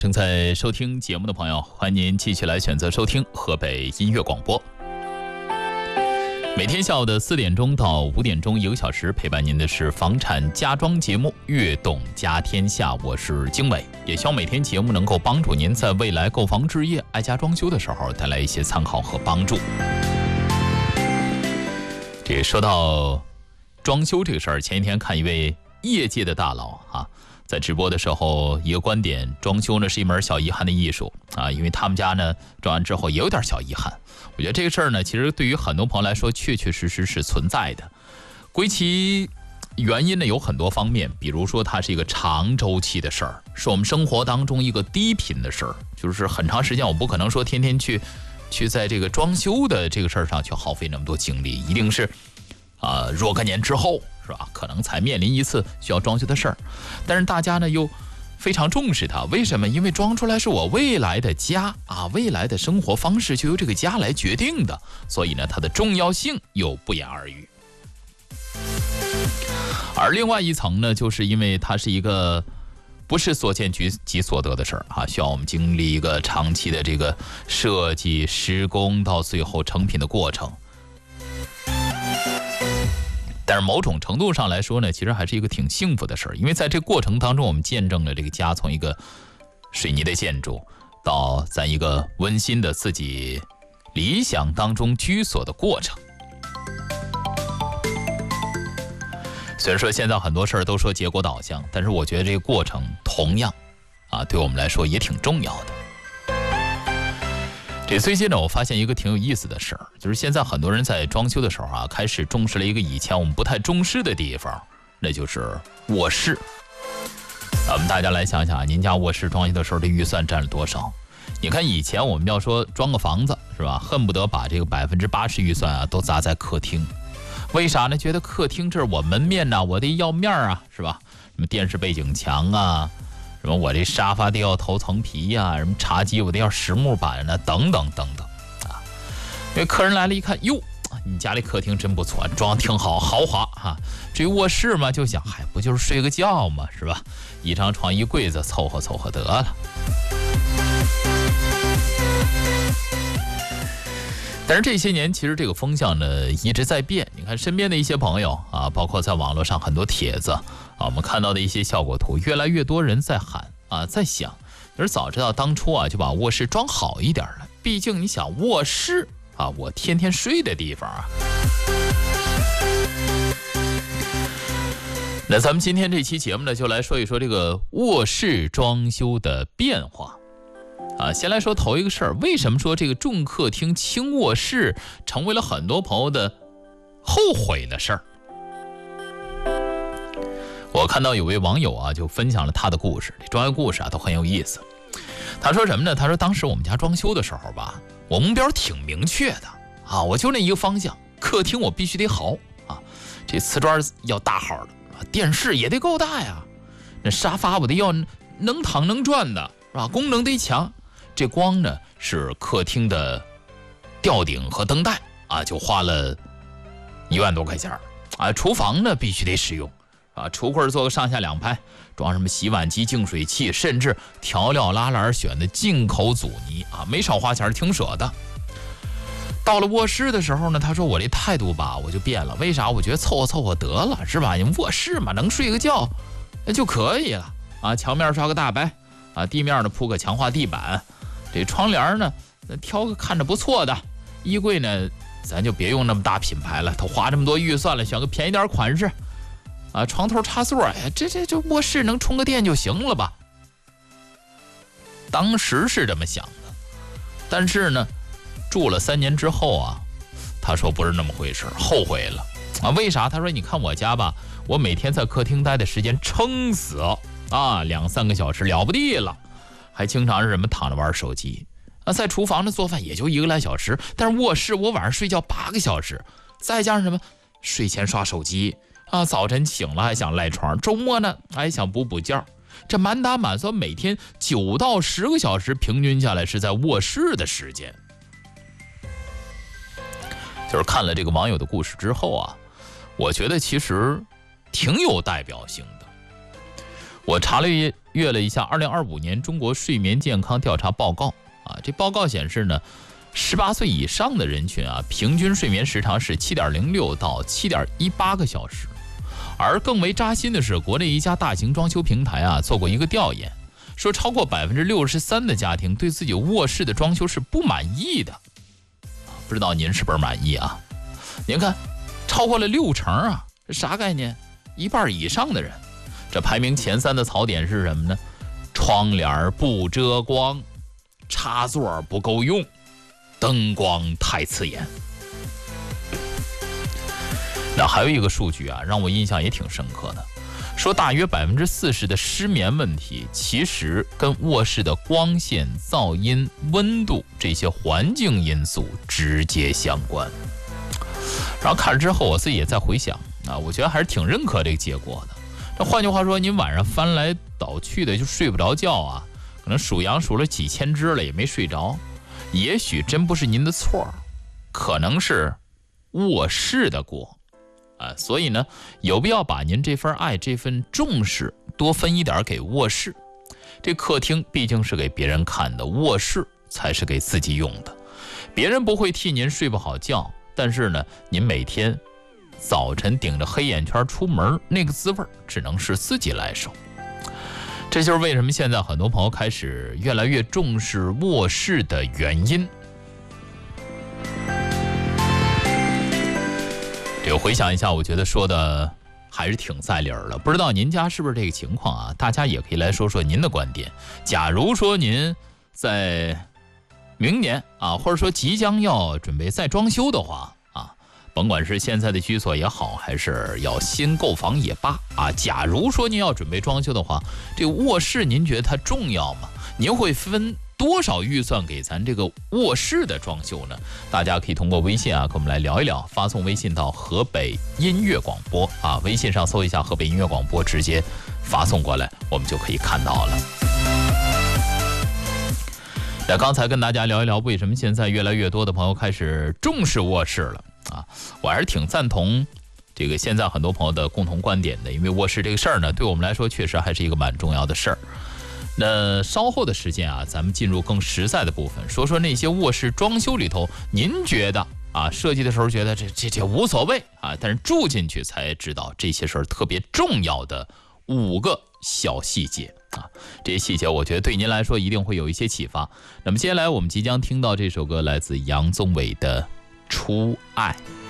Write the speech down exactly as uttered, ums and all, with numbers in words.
正在收听节目的朋友，欢迎您继续来选择收听河北音乐广播。每天下午的四点钟到五点钟，一个小时陪伴您的是房产家装节目《悦动家天下》，我是经纬。也希望每天节目能够帮助您在未来购房置业、爱家装修的时候带来一些参考和帮助。这说到装修这个事儿，前几天看一位业界的大佬啊。在直播的时候，一个观点，装修呢是一门小遗憾的艺术啊，因为他们家呢装完之后也有点小遗憾。我觉得这个事儿呢，其实对于很多朋友来说，确确实实是存在的。归其原因呢，有很多方面，比如说它是一个长周期的事儿，是我们生活当中一个低频的事儿，就是很长时间我不可能说天天去去在这个装修的这个事儿上去耗费那么多精力，一定是啊、呃、若干年之后。是吧？可能才面临一次需要装修的事儿，但是大家呢又非常重视它，为什么？因为装出来是我未来的家啊，未来的生活方式就由这个家来决定的，所以呢，它的重要性又不言而喻。而另外一层呢，就是因为它是一个不是所见即所得的事儿啊，需要我们经历一个长期的这个设计、施工到最后成品的过程。但是某种程度上来说呢，其实还是一个挺幸福的事儿，因为在这过程当中，我们见证了这个家从一个水泥的建筑到咱一个温馨的自己理想当中居所的过程。虽然说现在很多事儿都说结果导向，但是我觉得这个过程同样啊，对我们来说也挺重要的。这最近呢，我发现一个挺有意思的事儿，就是现在很多人在装修的时候啊，开始重视了一个以前我们不太重视的地方，那就是卧室。咱们大家来想想，您家卧室装修的时候的预算占了多少？你看以前我们要说装个房子是吧，恨不得把这个百分之八十预算啊都砸在客厅。为啥呢？觉得客厅这是我门面呐、啊，我得要面啊，是吧？什么电视背景墙啊。什么我这沙发得要头层皮呀、啊，什么茶几我得要实木板呢、啊，等等等等啊！因为客人来了一看，哟，你家里客厅真不错，装挺好，豪华哈、啊。至于卧室嘛，就想，嗨，不就是睡个觉嘛，是吧？一张床一柜子，凑合凑合得了。但是这些年，其实这个风向呢一直在变。你看身边的一些朋友啊，包括在网络上很多帖子。啊，我们看到的一些效果图，越来越多人在喊啊，在想，就是早知道当初啊，就把卧室装好一点了。毕竟你想，卧室啊，我天天睡的地方啊。那咱们今天这期节目呢，就来说一说这个卧室装修的变化啊。先来说头一个事儿，为什么说这个重客厅轻卧室成为了很多朋友的后悔的事儿？我看到有位网友啊，就分享了他的故事，这装修故事啊都很有意思。他说什么呢？他说当时我们家装修的时候吧，我目标挺明确的啊，我就那一个方向，客厅我必须得好啊，这瓷砖要大号的，电视也得够大呀，那沙发我得要能躺能转的，是吧？功能得强。这光呢是客厅的吊顶和灯带啊，就花了一万多块钱啊。厨房呢必须得使用。啊，橱柜做个上下两排，装什么洗碗机、净水器，甚至调料拉篮选的进口阻尼啊，没少花钱，挺舍得。到了卧室的时候呢，他说我这态度吧，我就变了。为啥？我觉得凑合凑合得了，是吧？你卧室嘛，能睡个觉那就可以了啊。墙面刷个大白啊，地面呢铺个强化地板，这窗帘呢挑个看着不错的，衣柜呢咱就别用那么大品牌了，他花这么多预算了，选个便宜点款式。啊，床头插座，哎，这这这卧室能充个电就行了吧？当时是这么想的，但是呢，住了三年之后啊，他说不是那么回事，后悔了啊。为啥？他说你看我家吧，我每天在客厅待的时间撑死啊，两三个小时了不地了，还经常是什么躺着玩手机啊，在厨房呢做饭也就一个来小时，但是卧室我晚上睡觉八个小时，再加上什么睡前刷手机。啊，早晨醒了还想赖床，周末呢还想补补觉，这满打满算每天九到十个小时，平均下来是在卧室的时间。就是看了这个网友的故事之后啊，我觉得其实挺有代表性的。 我查了阅了一下二零二五年中国睡眠健康调查报告啊，这报告显示呢，十八岁以上的人群啊，平均睡眠时长是七点零六到七点一八个小时。而更为扎心的是，国内一家大型装修平台啊做过一个调研，说超过百分之六十三的家庭对自己卧室的装修是不满意的。不知道您是不是满意啊？您看，超过了六成啊，这啥概念？一半以上的人。这排名前三的槽点是什么呢？窗帘不遮光，插座不够用，灯光太刺眼。那还有一个数据啊，让我印象也挺深刻的，说大约百分之四十的失眠问题，其实跟卧室的光线、噪音、温度这些环境因素直接相关。然后看了之后，我自己也在回想啊，我觉得还是挺认可这个结果的。这换句话说，您晚上翻来倒去的就睡不着觉啊，可能数羊数了几千只了也没睡着，也许真不是您的错，可能是卧室的锅啊。所以呢，有必要把您这份爱、这份重视多分一点给卧室。这客厅毕竟是给别人看的，卧室才是给自己用的。别人不会替您睡不好觉，但是呢，您每天早晨顶着黑眼圈出门，那个滋味只能是自己来受。这就是为什么现在很多朋友开始越来越重视卧室的原因。这个回想一下，我觉得说的还是挺在理儿的。不知道您家是不是这个情况啊？大家也可以来说说您的观点。假如说您在明年啊，或者说即将要准备再装修的话啊，甭管是现在的居所也好，还是要新购房也罢啊，假如说您要准备装修的话，这个卧室您觉得它重要吗？您会分多少预算给咱这个卧室的装修呢？大家可以通过微信啊跟我们来聊一聊，发送微信到河北音乐广播啊，微信上搜一下河北音乐广播，直接发送过来，我们就可以看到了。那刚才跟大家聊一聊，为什么现在越来越多的朋友开始重视卧室了啊？我还是挺赞同这个现在很多朋友的共同观点的，因为卧室这个事儿呢，对我们来说确实还是一个蛮重要的事儿。那稍后的时间啊，咱们进入更实在的部分，说说那些卧室装修里头，您觉得啊，设计的时候觉得这这这无所谓啊，但是住进去才知道这些事儿特别重要的五个小细节啊，这些细节我觉得对您来说一定会有一些启发。那么接下来我们即将听到这首歌，来自杨宗纬的《初爱》。